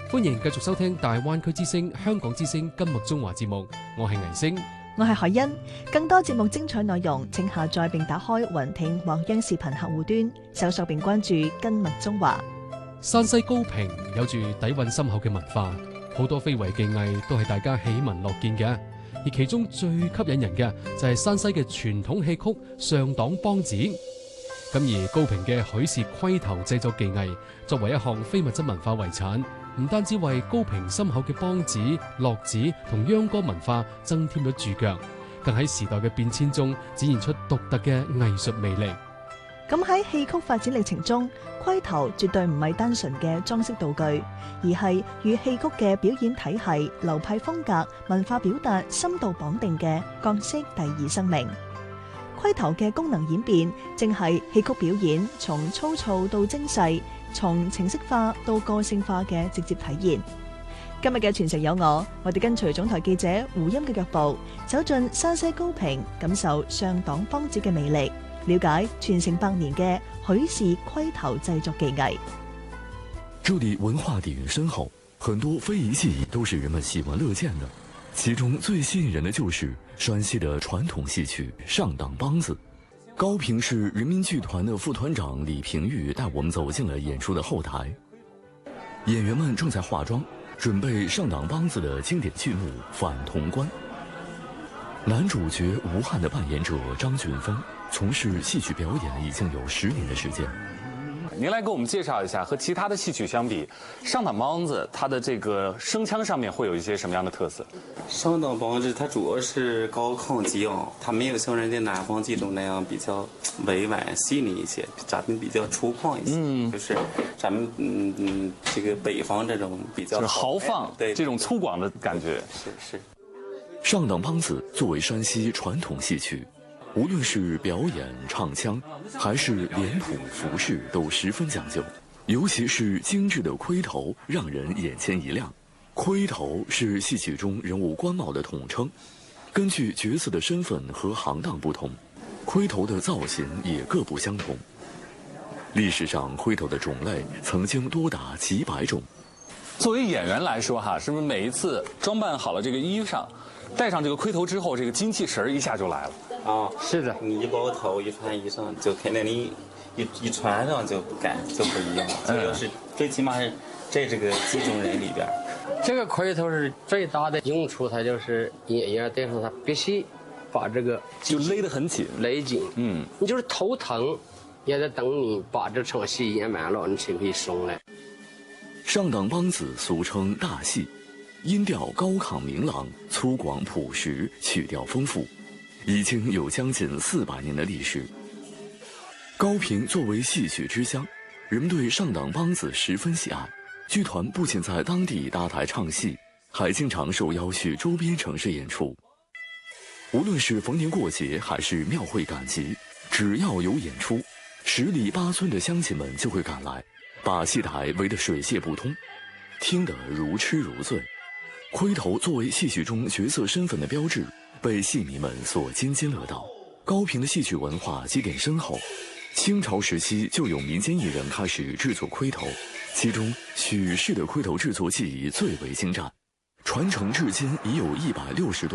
歡迎繼續收聽大灣區之聲、香港之聲金麥中華節目，我係倪星， 我係海欣。更多節目精彩內容，請下載並打開雲聽或央視頻客戶端，搜索並關注金麥中華。 山西高平有住底蘊深厚嘅文化，好多非遺技藝都係大家喜聞樂見嘅。而其中最吸引人嘅就係山西嘅傳統戲曲上黨梆子。咁而高平嘅許氏盔頭製作技藝作為一項非物質文化遺產，唔單止為高平深厚嘅梆子、樂子同秧歌文化增添咗注腳，更喺時代嘅變遷中展現出獨特嘅藝術魅力。 咁喺戲曲發展歷程中，盔頭絕對唔係單純嘅裝飾道具，而係與戲曲嘅表演體系、流派風格、文化表達深度綁定嘅角色第二生命。盔頭嘅功能演變，正係戲曲表演從粗糙到精細，從程式化到個性化嘅直接體現。今日嘅傳承有我哋跟隨總台記者胡音嘅腳步，走進山西高平，感受上黨梆子嘅魅力，了解傳承百年嘅許氏盔頭製作技藝。 這裏文化底蘊深厚，很多非遺技藝都是人們喜聞樂見的。其中最吸引人的就是山西的傳統戲曲上黨梆子。高平市人民劇團的副團長李平玉帶我們走進了演出的後台，演員們正在化妝，準備上黨梆子的經典劇目《反潼關》。男主角吳漢的扮演者張俊峰從事戲曲表演已經有10年的時間。 您来给我们介绍一下，和其他的戏曲相比，上党梆子它的这个声腔上面会有一些什么样的特色？ 上党梆子它主要是高亢激昂，它没有像人家南方剧种那样比较委婉细腻一些，咱们比较粗犷一些。就是咱们这个北方这种比较就是豪放，对这种粗犷的感觉。 是。 上党梆子作為山西傳統戲曲，無論是表演、唱腔，還是臉譜、服飾，都十分講究。尤其是精緻的盔頭，讓人眼前一亮。盔頭是戲曲中人物官帽的統稱，根據角色的身份和行當不同，盔頭的造型也各不相同。歷史上，盔頭的種類曾經多達幾百種。 作為演員來說，哈，是不是每一次裝扮好了這個衣裳，戴上這個盔頭之後，這個精氣神一下就來了？ 是的，你一包頭一穿衣裳，就肯定你一穿上就不一樣。這個是最起碼是在這個劇中人裏邊， 這個盔頭是最大的用處，它就是演員戴上它必須把這個就勒得很緊， 勒緊。你就是頭疼，也得等你把這場戲演完了，你才可以鬆來。 上黨梆子俗稱大戲，音調高亢明朗，粗獷樸實，曲調豐富，已經有將近400年的歷史。高平作為戲曲之鄉，人們對上黨梆子十分喜愛。劇團不僅在當地搭台唱戲，還經常受邀去周邊城市演出。無論是逢年過節還是廟會趕集，只要有演出，10里8村的鄉親們就會趕來，把戲台圍得水泄不通，聽得如痴如醉。盔頭作為戲曲中角色身份的標誌，被戲迷們所津津樂道。高平的戲曲文化積澱深厚，清朝時期就有民間藝人開始製作盔頭，其中許氏的盔頭製作技藝最為精湛，傳承至今已有160多